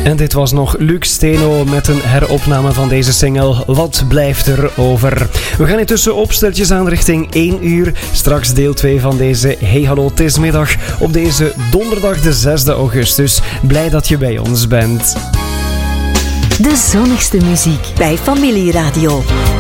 En dit was nog Luc Steno met een heropname van deze single Wat blijft er over? We gaan intussen op stiltjes aan richting 1 uur. Straks deel 2 van deze Hey Hallo Het is middag op deze donderdag de 6e augustus. Blij dat je bij ons bent. De zonnigste muziek bij Familieradio.